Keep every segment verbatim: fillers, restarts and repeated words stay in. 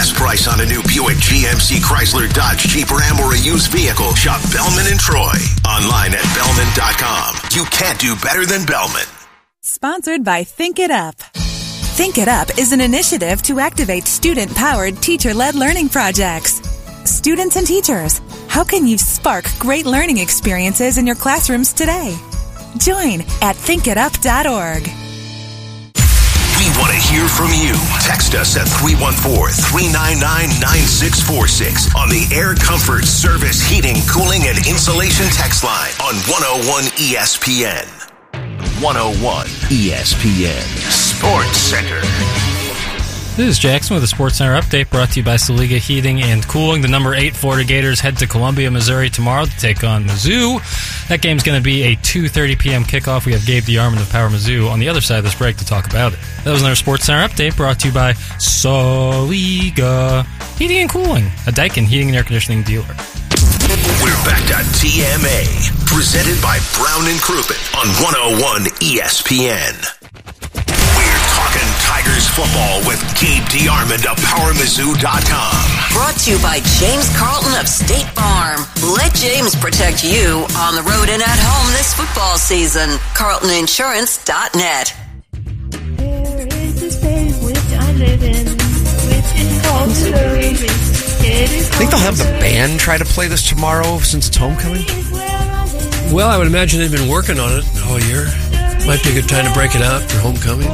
best price on a new Buick, G M C, Chrysler, Dodge, Jeep, Ram, or a used vehicle. Shop Bellman and Troy. Online at Bellman dot com. You can't do better than Bellman. Sponsored by Think It Up. Think It Up is an initiative to activate student-powered, teacher-led learning projects. Students and teachers, how can you spark great learning experiences in your classrooms today? Join at think it up dot org. We want to hear from you. Text us at three one four, three nine nine, nine six four six on the Air Comfort Service Heating, Cooling, and Insulation text line on one oh one E S P N. one oh one E S P N Sports Center. This is Jackson with the Sports Center update brought to you by Saliga Heating and Cooling. The number eight Florida Gators head to Columbia, Missouri tomorrow to take on Mizzou. That game's going to be a two thirty p.m. kickoff. We have Gabe DeArmond of Power Mizzou on the other side of this break to talk about it. That was another Sports Center update brought to you by Saliga Heating and Cooling, a Daikin heating and air conditioning dealer. We're back to T M A, presented by Brown and Crouppen on one oh one E S P N. We're talking Tigers football with Gabe DeArmond of Power Mizzou dot com. Brought to you by James Carlton of State Farm. Let James protect you on the road and at home this football season. Carlton Insurance dot net. There is a state which I live in, which is called Missouri. I think they'll have the band try to play this tomorrow since it's homecoming. Well, I would imagine they've been working on it all year. Might be a good time to break it out for homecoming.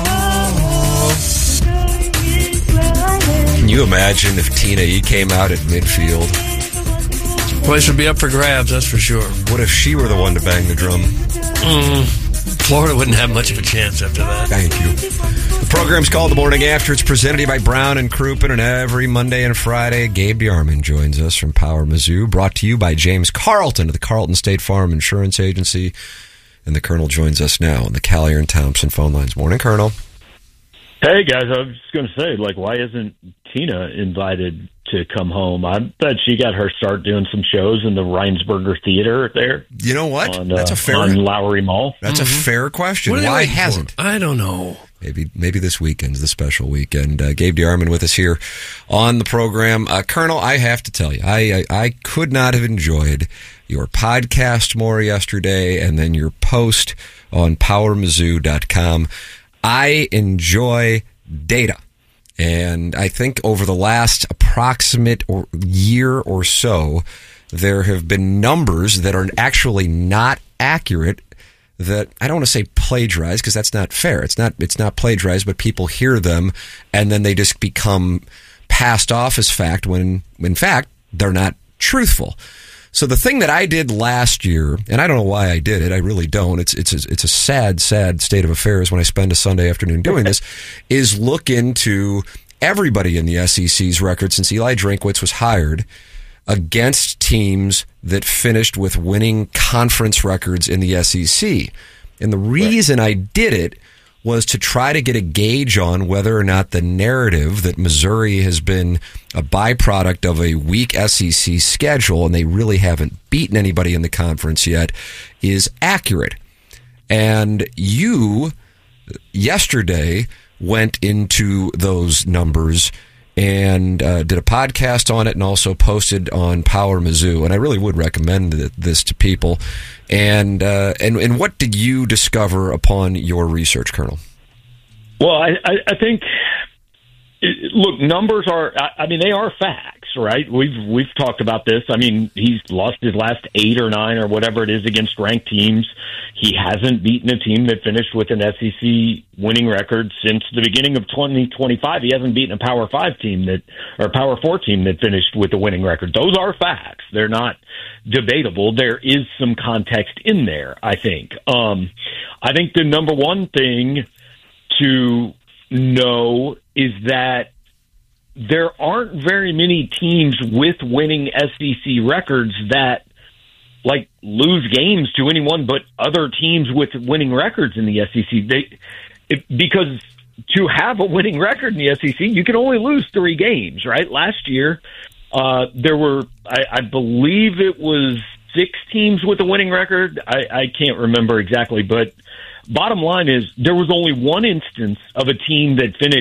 Can you imagine if Tina E came out at midfield? Place would be up for grabs, that's for sure. What if she were the one to bang the drum? Mm, Florida wouldn't have much of a chance after that. Thank you. The program's called The Morning After. It's presented to you by Brown and Crouppen, and every Monday and Friday, Gabe DeArmond joins us from Power Mizzou, brought to you by James Carlton of the Carlton State Farm Insurance Agency. And the Colonel joins us now on the Callier and Thompson phone lines. Morning, Colonel. Hey, guys, I was just going to say, like, why isn't Tina invited to come home? I bet she got her start doing some shows in the Reinsberger Theater there. You know what? On, that's uh, a fair on Lowry Mall. That's mm-hmm. a fair question. Why hasn't? For? I don't know. Maybe maybe this weekend's the special weekend. Uh, Gabe DeArmond with us here on the program. Uh, Colonel, I have to tell you, I, I I could not have enjoyed your podcast more yesterday and then your post on Power Mizzou dot com. I enjoy data. And I think over the last approximate or year or so, there have been numbers that are actually not accurate that I don't want to say plagiarized because that's not fair. It's not it's not plagiarized, but people hear them and then they just become passed off as fact when in fact they're not truthful. So the thing that I did last year, and I don't know why I did it, I really don't. It's it's a, it's a sad, sad state of affairs when I spend a Sunday afternoon doing this, is look into everybody in the S E C's record since Eli Drinkwitz was hired against teams that finished with winning conference records in the S E C. And the reason I did it was to try to get a gauge on whether or not the narrative that Missouri has been a byproduct of a weak S E C schedule and they really haven't beaten anybody in the conference yet is accurate. And you, yesterday, went into those numbers and uh, did a podcast on it and also posted on Power Mizzou. And I really would recommend this to people. And, uh, and, and what did you discover upon your research, Colonel? Well, I, I, I think, look, numbers are, I, I mean, they are facts, right? We've, we've talked about this. I mean, he's lost his last eight or nine or whatever it is against ranked teams. He hasn't beaten a team that finished with an S E C winning record since the beginning of twenty twenty-five. He hasn't beaten a Power Five team that, or a Power Four team that finished with a winning record. Those are facts. They're not debatable. There is some context in there, I think. Um, I think the number one thing to know is that there aren't very many teams with winning S E C records that like lose games to anyone but other teams with winning records in the S E C. They, it, because to have a winning record in the S E C, you can only lose three games, right? Last year, uh, there were, I, I believe it was six teams with a winning record. I, I can't remember exactly, but bottom line is there was only one instance of a team that finished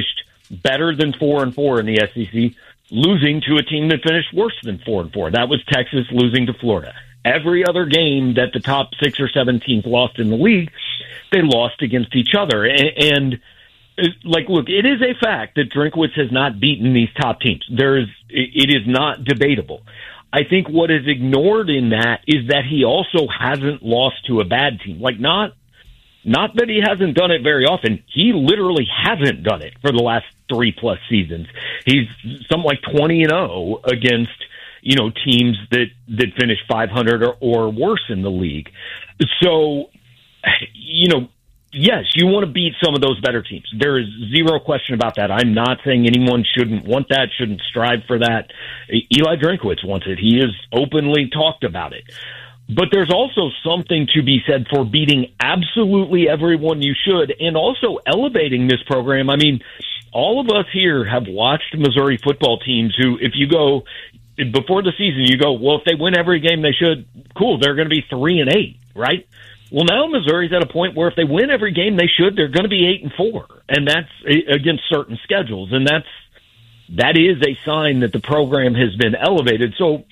better than four and four in the S E C, losing to a team that finished worse than four and four. That was Texas losing to Florida. Every other game that the top six or seven teams lost in the league, they lost against each other. And, and like, look, it is a fact that Drinkwitz has not beaten these top teams. There is, it is not debatable. I think what is ignored in that is that he also hasn't lost to a bad team. Like, not, not that he hasn't done it very often. He literally hasn't done it for the last three plus seasons. He's something like twenty and oh against, you know, teams that, that finish five hundred or, or worse in the league. So, you know, yes, you want to beat some of those better teams. There is zero question about that. I'm not saying anyone shouldn't want that, shouldn't strive for that. Eli Drinkwitz wants it. He has openly talked about it. But there's also something to be said for beating absolutely everyone you should, and also elevating this program. I mean, all of us here have watched Missouri football teams who, if you go before the season, you go, well, if they win every game they should, cool, they're going to be three and eight, right? Well, now Missouri's at a point where if they win every game they should, they're going to be eight and four, and that's against certain schedules, and that's that is a sign that the program has been elevated. So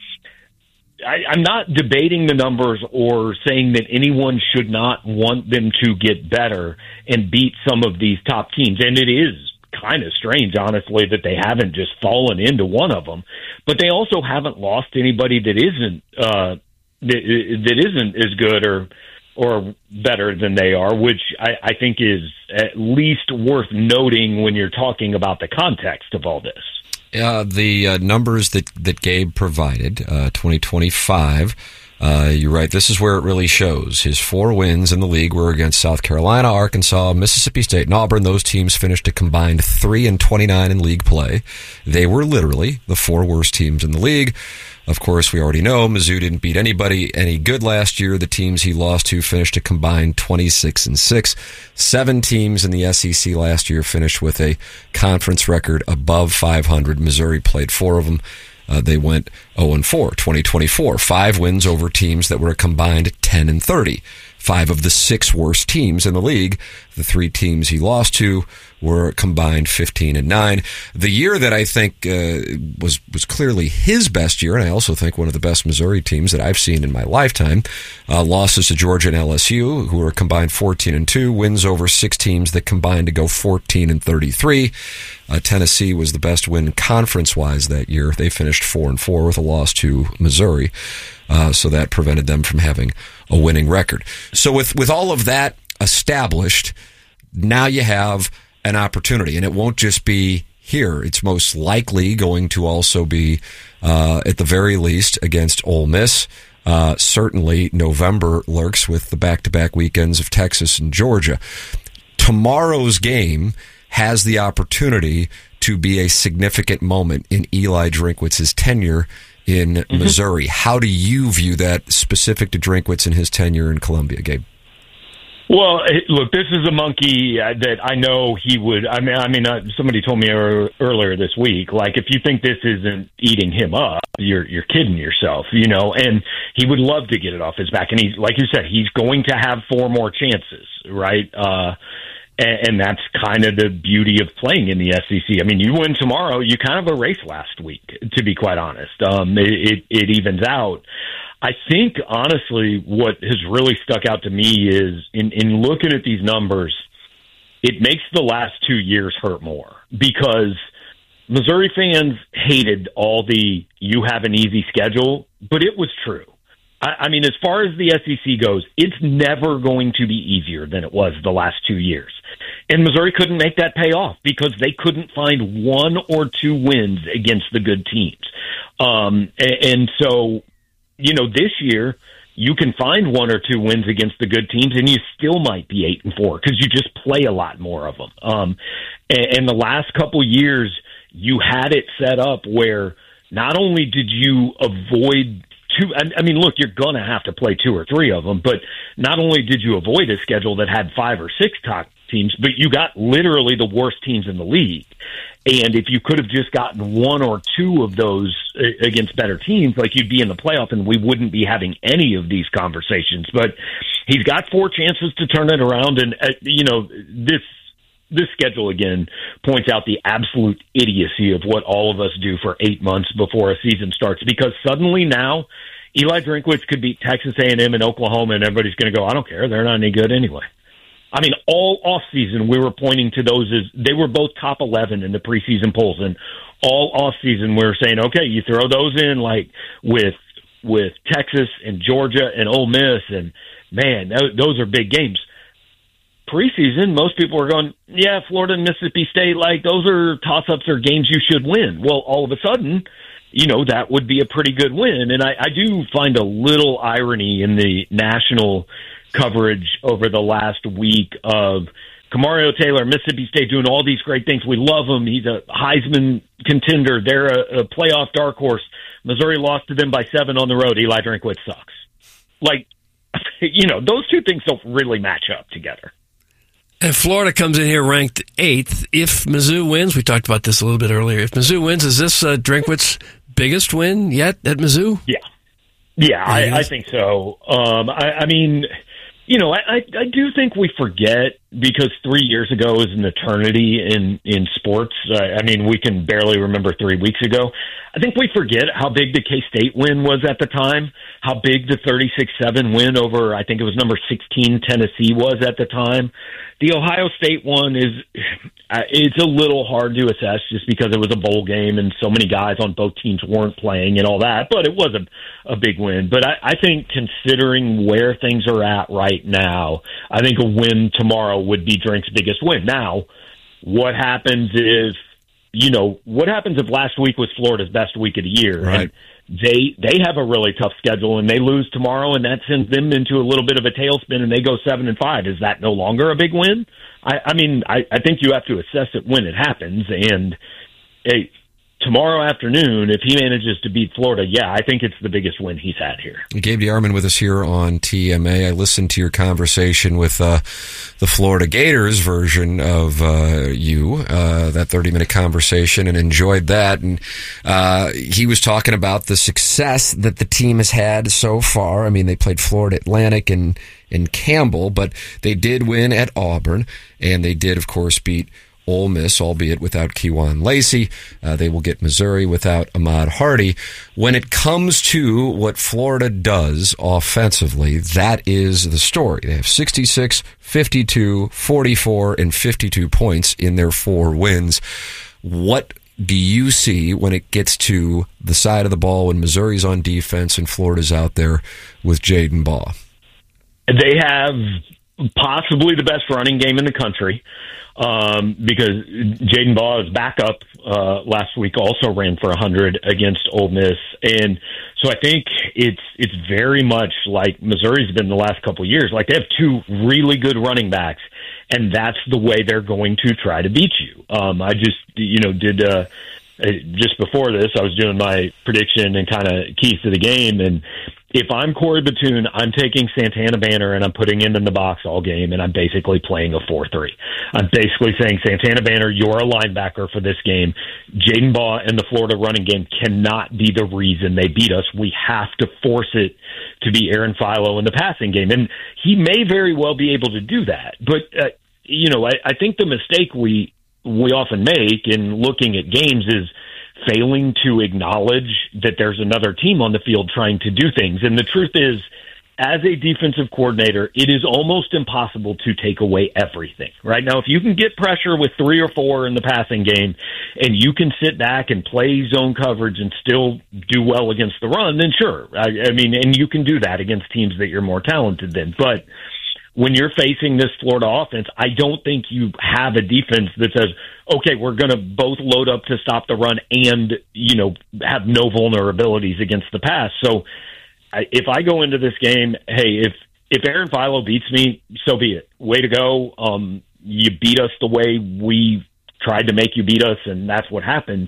I, I'm not debating the numbers or saying that anyone should not want them to get better and beat some of these top teams, and it is kind of strange, honestly, that they haven't just fallen into one of them, but they also haven't lost anybody that isn't uh, that, that isn't as good or or better than they are, which I, I think is at least worth noting when you're talking about the context of all this. Uh, the uh, numbers that, that Gabe provided, uh, twenty twenty-five, uh, you're right, this is where it really shows. His four wins in the league were against South Carolina, Arkansas, Mississippi State, and Auburn. Those teams finished a combined three and twenty-nine in league play. They were literally the four worst teams in the league. Of course, we already know Mizzou didn't beat anybody any good last year. The teams he lost to finished a combined twenty-six and six. Seven teams in the S E C last year finished with a conference record above five hundred. Missouri played four of them. Uh, they went oh and four. twenty twenty-four, five wins over teams that were a combined ten and thirty. Five of the six worst teams in the league, the three teams he lost to, were combined fifteen and nine. The year that I think uh, was was clearly his best year, and I also think one of the best Missouri teams that I've seen in my lifetime, uh, losses to Georgia and L S U, who were combined fourteen and two, wins over six teams that combined to go fourteen and thirty-three. Uh, Tennessee was the best win conference-wise that year. They finished four and four with a loss to Missouri, uh, so that prevented them from having a winning record. So with with all of that established, now you have an opportunity, and it won't just be here. It's most likely going to also be, uh, at the very least, against Ole Miss. Uh, certainly, November lurks with the back-to-back weekends of Texas and Georgia. Tomorrow's game has the opportunity to be a significant moment in Eli Drinkwitz's tenure in mm-hmm. Missouri. How do you view that specific to Drinkwitz and his tenure in Columbia, Gabe? Well, look, this is a monkey that I know he would. I mean, I mean, uh, somebody told me er, earlier this week, like, if you think this isn't eating him up, you're you're kidding yourself, you know. And he would love to get it off his back. And he's, like you said, he's going to have four more chances, right? Uh, and, and that's kind of the beauty of playing in the S E C. I mean, you win tomorrow, you kind of erased last week, to be quite honest. Um, it, it, it evens out. I think, honestly, what has really stuck out to me is in, in looking at these numbers, it makes the last two years hurt more because Missouri fans hated all the you have an easy schedule, but it was true. I, I mean, as far as the S E C goes, it's never going to be easier than it was the last two years. And Missouri couldn't make that pay off because they couldn't find one or two wins against the good teams. Um, and, and so... You know, this year you can find one or two wins against the good teams, and you still might be eight and four because you just play a lot more of them. Um, and, and the last couple years, you had it set up where not only did you avoid two. I, I mean, look, you're going to have to play two or three of them, but not only did you avoid a schedule that had five or six top teams, but you got literally the worst teams in the league. And if you could have just gotten one or two of those against better teams, like, you'd be in the playoff and we wouldn't be having any of these conversations. But he's got four chances to turn it around. And, uh, you know, this this schedule again points out the absolute idiocy of what all of us do for eight months before a season starts, because suddenly now Eli Drinkwitz could beat Texas A and M and Oklahoma, and everybody's going to go, I don't care, they're not any good anyway. I mean, all offseason we were pointing to those as they were both top eleven in the preseason polls, and all offseason we were saying, okay, you throw those in like with with Texas and Georgia and Ole Miss, and man, those are big games. Preseason, most people are going, yeah, Florida and Mississippi State, like those are toss-ups or games you should win. Well, all of a sudden, you know, that would be a pretty good win. And I, I do find a little irony in the national coverage over the last week of Kamario Taylor, Mississippi State doing all these great things. We love him. He's a Heisman contender. They're a, a playoff dark horse. Missouri lost to them by seven on the road. Eli Drinkwitz sucks. Like, you know, those two things don't really match up together. And Florida comes in here ranked eighth. If Mizzou wins, we talked about this a little bit earlier. If Mizzou wins, is this uh, Drinkwitz's biggest win yet at Mizzou? Yeah. Yeah, I, I think so. Um, I, I mean, you know, I, I, I do think we forget, because three years ago is an eternity in, in sports. Uh, I mean, we can barely remember three weeks ago. I think we forget how big the K-State win was at the time, how big the thirty-six seven win over, I think it was number sixteen Tennessee was at the time. The Ohio State one is, uh, it's a little hard to assess just because it was a bowl game and so many guys on both teams weren't playing and all that, but it was a, a big win. But I, I think considering where things are at right now, I think a win tomorrow would be Drink's biggest win. Now, what happens if, you know, what happens if last week was Florida's best week of the year? Right. And they they have a really tough schedule, and they lose tomorrow, and that sends them into a little bit of a tailspin, and they go seven and five. Is that no longer a big win? I, I mean, I, I think you have to assess it when it happens, and hey, tomorrow afternoon, if he manages to beat Florida, yeah, I think it's the biggest win he's had here. Gabe DeArmond with us here on T M A. I listened to your conversation with uh, the Florida Gators version of uh, you, uh, that thirty-minute conversation, and enjoyed that. And uh, he was talking about the success that the team has had so far. I mean, they played Florida Atlantic and, and Campbell, but they did win at Auburn, and they did, of course, beat Ole Miss, albeit without Kewan Lacey. Uh, they will get Missouri without Ahmad Hardy. When it comes to what Florida does offensively, that is the story. They have sixty-six, fifty-two, forty-four, and fifty-two points in their four wins. What do you see when it gets to the side of the ball when Missouri's on defense and Florida's out there with Jaden Baugh? They have possibly the best running game in the country. Um, because Jaden Baugh's backup uh, last week also ran for one hundred against Ole Miss, and so I think it's it's very much like Missouri's been the last couple of years. Like, they have two really good running backs, and that's the way they're going to try to beat you. Um, I just you know did uh, just before this, I was doing my prediction and kind of keys to the game, and if I'm Corey Batoon, I'm taking Santana Banner and I'm putting him in the box all game, and I'm basically playing a four three. I'm basically saying, Santana Banner, you're a linebacker for this game. Jaden Baugh and the Florida running game cannot be the reason they beat us. We have to force it to be Aaron Philo in the passing game. And he may very well be able to do that. But, uh, you know, I, I think the mistake we we often make in looking at games is failing to acknowledge that there's another team on the field trying to do things. And the truth is, as a defensive coordinator, it is almost impossible to take away everything. Right now, if you can get pressure with three or four in the passing game and you can sit back and play zone coverage and still do well against the run, then sure. I, I mean, and you can do that against teams that you're more talented than. But when you're facing this Florida offense, I don't think you have a defense that says, okay, we're going to both load up to stop the run and, you know, have no vulnerabilities against the pass. So I, if I go into this game, hey, if, if Aaron Philo beats me, so be it. Way to go. Um, you beat us the way we tried to make you beat us, and that's what happened.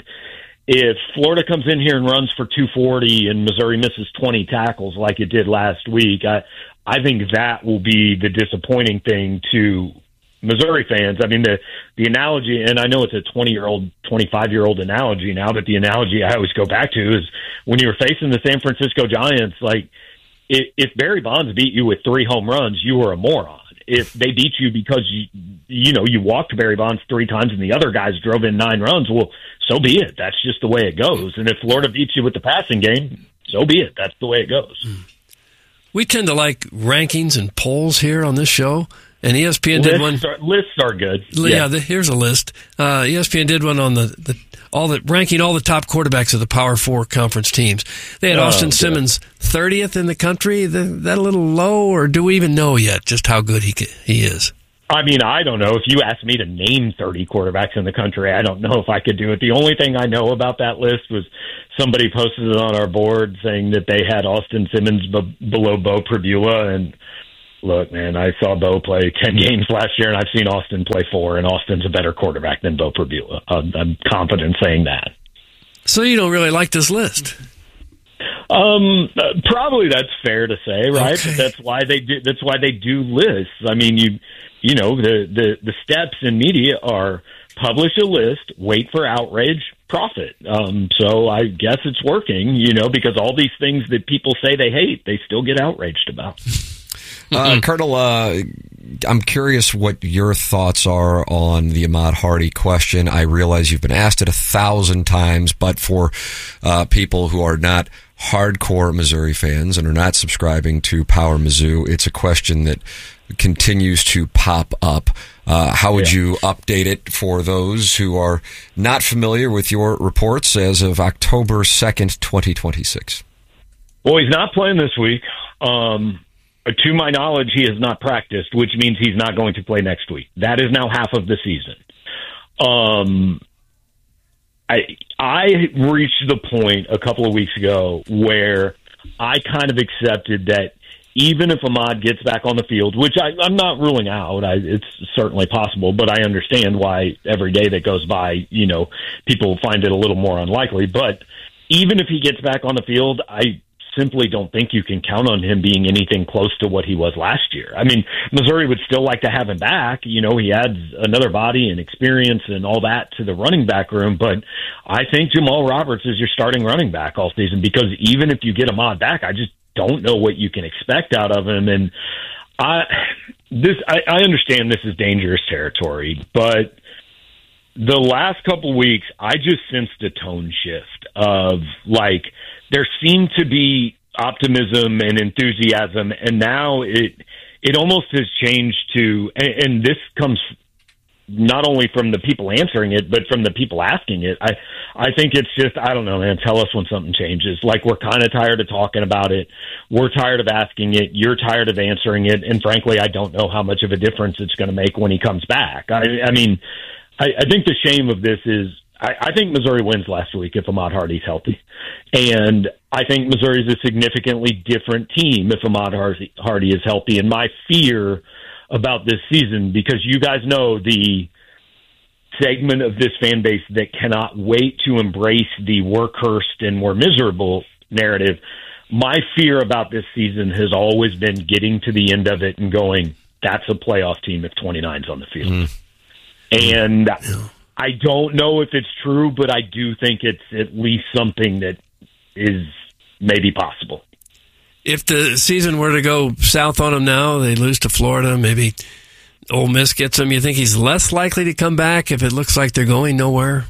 If Florida comes in here and runs for two forty and Missouri misses twenty tackles like it did last week, I, I think that will be the disappointing thing to Missouri fans. I mean, the the analogy, and I know it's a twenty-year-old, twenty-five-year-old analogy now, but the analogy I always go back to is when you were facing the San Francisco Giants, like, if, if Barry Bonds beat you with three home runs, you were a moron. if they beat you because you, you know, you walked Barry Bonds three times and the other guys drove in nine runs, well, so be it. That's just the way it goes. And if Florida beats you with the passing game, so be it. That's the way it goes. We tend to like rankings and polls here on this show, and E S P N lists did one. Are, lists are good. Yeah, yeah. The, here's a list. Uh, E S P N did one on the, the all the ranking all the top quarterbacks of the Power Four conference teams. They had Oh, Austin good. Simmons thirtieth in the country. The, that a little low, or do we even know yet just how good he ca- he is? I mean, I don't know. If you asked me to name thirty quarterbacks in the country, I don't know if I could do it. The only thing I know about that list was somebody posted it on our board saying that they had Austin Simmons b- below Bo Pribula. And look, man, I saw Bo play ten games last year, and I've seen Austin play four, and Austin's a better quarterback than Bo Pribula. I'm, I'm confident saying that. So you don't really like this list? Um, uh, probably that's fair to say, right? Okay. But that's why they do. That's why they do lists. I mean, you, you know, the the the steps in media are publish a list, wait for outrage, profit. Um, so I guess it's working, you know, because all these things that people say they hate, they still get outraged about. Uh, Colonel, uh, I'm curious what your thoughts are on the Ahmad Hardy question. I realize you've been asked it a thousand times, but for uh, people who are not hardcore Missouri fans and are not subscribing to Power Mizzou, it's a question that continues to pop up. Uh, how would Yeah. you update it for those who are not familiar with your reports as of October second, twenty twenty-six? Well, he's not playing this week. Um, to my knowledge, he has not practiced, which means he's not going to play next week. That is now half of the season. Um, I I reached the point a couple of weeks ago where I kind of accepted that even if Ahmad gets back on the field, which I, I'm not ruling out, I, it's certainly possible, but I understand why every day that goes by, you know, people find it a little more unlikely. But even if he gets back on the field, I simply don't think you can count on him being anything close to what he was last year. I mean, Missouri would still like to have him back. You know, he adds another body and experience and all that to the running back room. But I think Jamal Roberts is your starting running back all season, because even if you get Ahmad back, I just don't know what you can expect out of him. And I, this, I, I understand this is dangerous territory, but the last couple weeks, I just sensed a tone shift of like, there seemed to be optimism and enthusiasm, and now it it almost has changed to, and, and this comes not only from the people answering it, but from the people asking it. I I think it's just, I don't know, man, tell us when something changes. Like, we're kind of tired of talking about it. We're tired of asking it. You're tired of answering it. And frankly, I don't know how much of a difference it's going to make when he comes back. I, I mean, I, I think the shame of this is, I, I think Missouri wins last week if Ahmad Hardy's healthy. And I think Missouri's a significantly different team if Ahmad Hardy, Hardy is healthy. And my fear about this season, because you guys know the segment of this fan base that cannot wait to embrace the we're cursed and we're miserable narrative, my fear about this season has always been getting to the end of it and going, that's a playoff team if twenty-nine's on the field. Mm. And yeah. I don't know if it's true, but I do think it's at least something that is maybe possible. If the season were to go south on him now, they lose to Florida, maybe Ole Miss gets him, you think he's less likely to come back if it looks like they're going nowhere?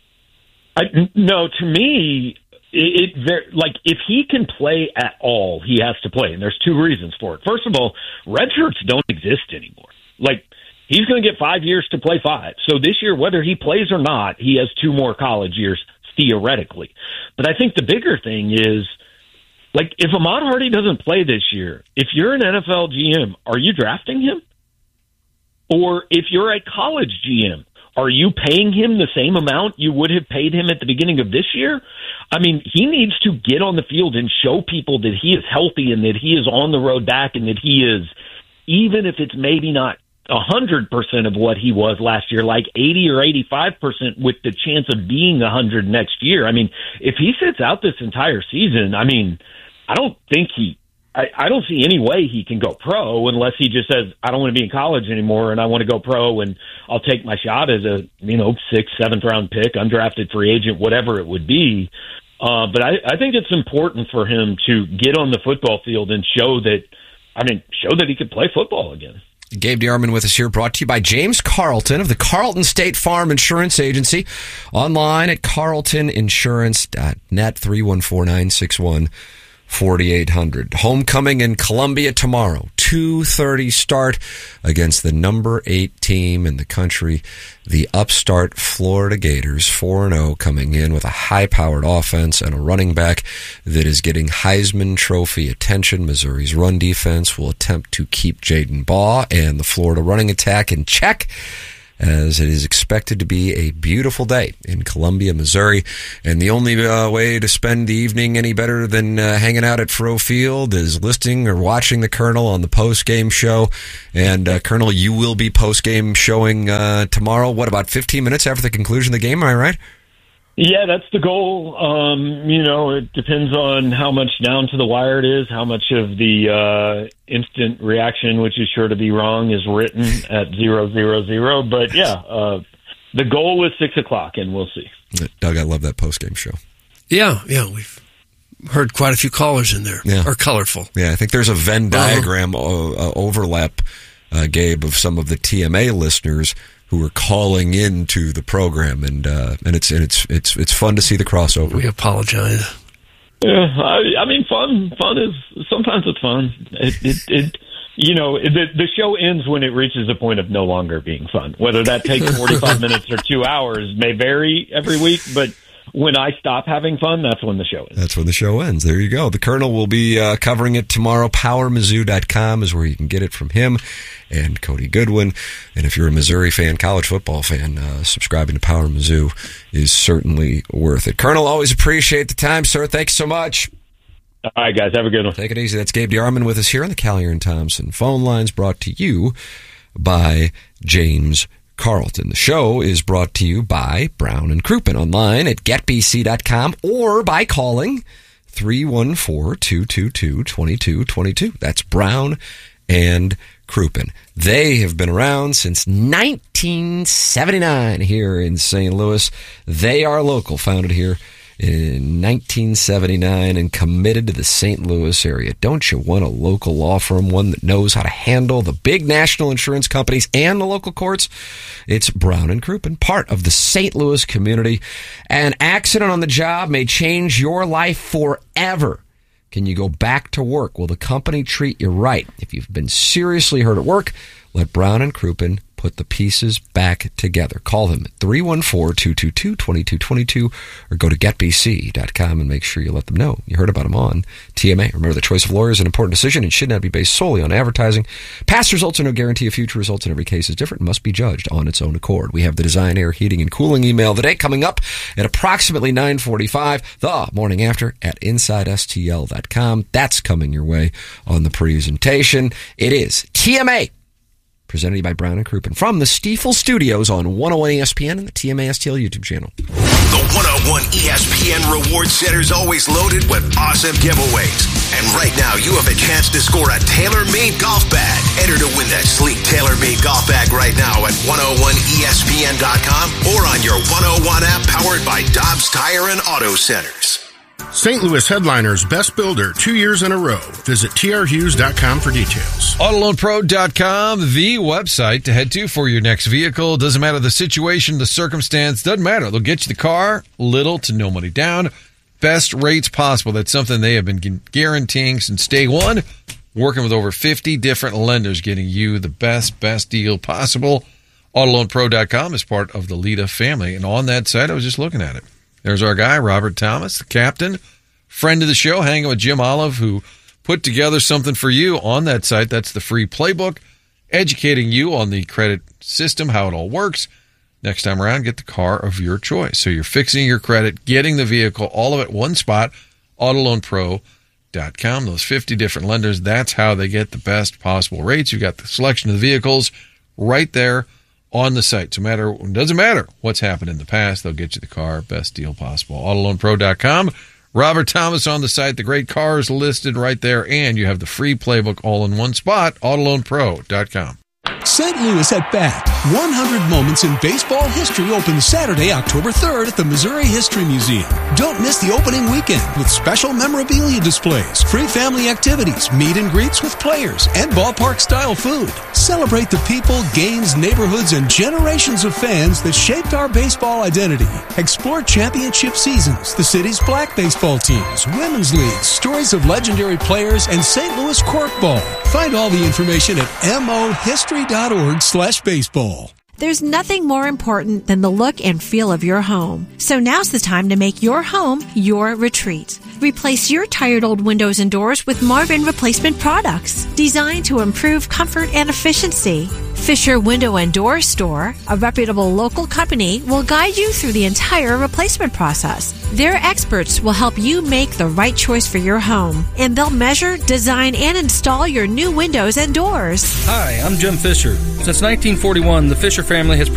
I, no, to me, it, it like if he can play at all, he has to play. And there's two reasons for it. First of all, red shirts don't exist anymore. Like, he's going to get five years to play five. So this year, whether he plays or not, he has two more college years, theoretically. But I think the bigger thing is, like, if Ahmad Hardy doesn't play this year, if you're an N F L G M, are you drafting him? Or if you're a college G M, are you paying him the same amount you would have paid him at the beginning of this year? I mean, he needs to get on the field and show people that he is healthy and that he is on the road back and that he is, even if it's maybe not one hundred percent of what he was last year, like eighty or eighty-five percent with the chance of being one hundred next year. I mean, if he sits out this entire season, I mean, I don't think he, I, I don't see any way he can go pro unless he just says, I don't want to be in college anymore and I want to go pro and I'll take my shot as a, you know, sixth, seventh round pick, undrafted free agent, whatever it would be. Uh, but I, I think it's important for him to get on the football field and show that, I mean, show that he could play football again. Gabe DeArmond with us here, brought to you by James Carlton of the Carlton State Farm Insurance Agency. Online at carlton insurance dot net, three one four, nine six one, four eight zero zero. Homecoming in Columbia tomorrow, two thirty start against the number eight team in the country, the upstart Florida Gators, four and oh, coming in with a high-powered offense and a running back that is getting Heisman Trophy attention. Missouri's run defense will attempt to keep Jaden Baugh and the Florida running attack in check, as it is expected to be a beautiful day in Columbia, Missouri. And the only uh, way to spend the evening any better than uh, hanging out at Faurot Field is listening or watching the Colonel on the post-game show. And, uh, Colonel, you will be post-game showing uh, tomorrow, what, about fifteen minutes after the conclusion of the game, am I right? Yeah, that's the goal. Um, you know, it depends on how much down to the wire it is, how much of the uh, instant reaction, which is sure to be wrong, is written at zero, zero, zero. But yeah, uh, the goal was six o'clock, and we'll see. Doug, I love that post-game show. Yeah, yeah, we've heard quite a few callers in there. Yeah. Are colorful. Yeah, I think there's a Venn diagram uh, uh, overlap, uh, Gabe, of some of the T M A listeners who are calling into the program, and uh, and it's and it's it's it's fun to see the crossover. We apologize. Yeah, I, I mean, fun. Fun is sometimes it's fun. It, it, it you know, the the show ends when it reaches a point of no longer being fun. Whether that takes forty-five minutes or two hours may vary every week, but when I stop having fun, that's when the show ends. That's when the show ends. There you go. The Colonel will be uh, covering it tomorrow. power mizzou dot com is where you can get it from him and Cody Goodwin. And if you're a Missouri fan, college football fan, uh, subscribing to Power Mizzou is certainly worth it. Colonel, always appreciate the time, sir. Thanks so much. All right, guys. Have a good one. Take it easy. That's Gabe DeArmond with us here on the Callier and Thompson phone lines, brought to you by James Carlton. The show is brought to you by Brown and Crouppen, online at get b c dot com or by calling three one four, two two two, two two two two. That's Brown and Crouppen. They have been around since nineteen seventy-nine here in Saint Louis. They are local, founded here in nineteen seventy-nine and committed to the Saint Louis area. Don't you want a local law firm, one that knows how to handle the big national insurance companies and the local courts? It's Brown and Crouppen, part of the Saint Louis community. An accident on the job may change your life forever. Can you go back to work? Will the company treat you right? If you've been seriously hurt at work, let Brown and Crouppen put the pieces back together. Call them at three one four, two two two, two two two two or go to get b c dot com and make sure you let them know you heard about them on T M A. Remember, the choice of lawyer is an important decision and should not be based solely on advertising. Past results are no guarantee of future results, and every case is different and must be judged on its own accord. We have the Design, Air, Heating, and Cooling email of the day coming up at approximately nine forty-five, the morning after at inside s t l dot com. That's coming your way on the presentation. It is T M A, presented by Brown and Crouppen from the Stiefel Studios on one oh one E S P N and the T M A S T L YouTube channel. The one oh one E S P N Reward Center is always loaded with awesome giveaways. And right now, you have a chance to score a tailor-made golf bag. Enter to win that sleek tailor-made golf bag right now at one oh one E S P N dot com or on your one oh one app powered by Dobbs Tire and Auto Centers. Saint Louis Headliners Best Builder two years in a row. Visit t r hughes dot com for details. auto loan pro dot com, the website to head to for your next vehicle. Doesn't matter the situation, the circumstance, doesn't matter. They'll get you the car, little to no money down, best rates possible. That's something they have been guaranteeing since day one, working with over fifty different lenders, getting you the best, best deal possible. auto loan pro dot com is part of the Lita family, and on that site, I was just looking at it. There's our guy, Robert Thomas, the captain, friend of the show, hanging with Jim Olive, who put together something for you on that site. That's the free playbook, educating you on the credit system, how it all works. Next time around, get the car of your choice. So you're fixing your credit, getting the vehicle, all of it one spot, auto loan pro dot com. Those fifty different lenders, that's how they get the best possible rates. You've got the selection of the vehicles right there on the site. So matter, it doesn't matter what's happened in the past, they'll get you the car, best deal possible. auto loan pro dot com. Robert Thomas on the site, the great cars listed right there, and you have the free playbook all in one spot, auto loan pro dot com. Saint Louis at Bat. one hundred Moments in Baseball History opens Saturday, October third at the Missouri History Museum. Don't miss the opening weekend with special memorabilia displays, free family activities, meet and greets with players, and ballpark-style food. Celebrate the people, games, neighborhoods, and generations of fans that shaped our baseball identity. Explore championship seasons, the city's black baseball teams, women's leagues, stories of legendary players, and Saint Louis corkball. Find all the information at mohistory.org slash baseball. There's nothing more important than the look and feel of your home. So now's the time to make your home your retreat. Replace your tired old windows and doors with Marvin replacement products designed to improve comfort and efficiency. Fisher Window and Door Store, a reputable local company, will guide you through the entire replacement process. Their experts will help you make the right choice for your home, and they'll measure, design, and install your new windows and doors. Hi, I'm Jim Fisher. Since nineteen forty-one, the Fisher family has